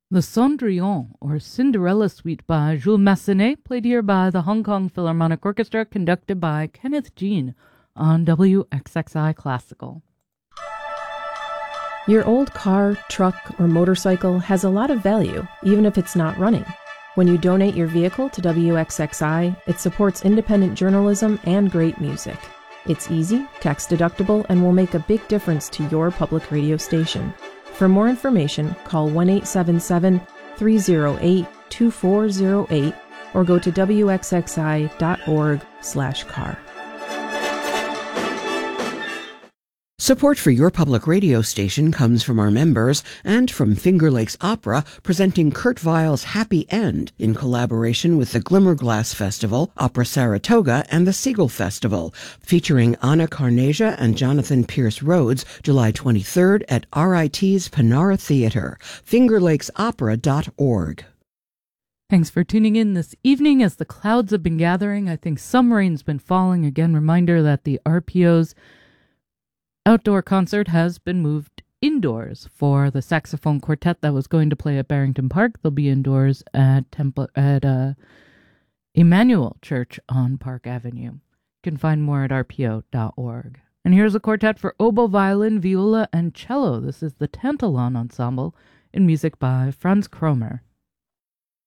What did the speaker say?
The Cendrillon, or Cinderella Suite by Jules Massenet, played here by the Hong Kong Philharmonic Orchestra, conducted by Kenneth Jean on WXXI Classical. Your old car, truck, or motorcycle has a lot of value, even if it's not running. When you donate your vehicle to WXXI, it supports independent journalism and great music. It's easy, tax-deductible, and will make a big difference to your public radio station. For more information, call 1-877-308-2408 or go to wxxi.org/car. Support for your public radio station comes from our members and from Finger Lakes Opera, presenting Kurt Weill's Happy End in collaboration with the Glimmerglass Festival, Opera Saratoga, and the Siegel Festival, featuring Anna Carnegia and Jonathan Pierce Rhodes, July 23rd at RIT's Panara Theater. FingerLakesOpera.org. Thanks for tuning in this evening as the clouds have been gathering. I think some rain's been falling. Again, reminder that the RPO's outdoor concert has been moved indoors for the saxophone quartet that was going to play at Barrington Park. They'll be indoors at Emmanuel Church on Park Avenue. You can find more at rpo.org. And here's a quartet for oboe, violin, viola, and cello. This is the Tantalon Ensemble in music by Franz Kromer.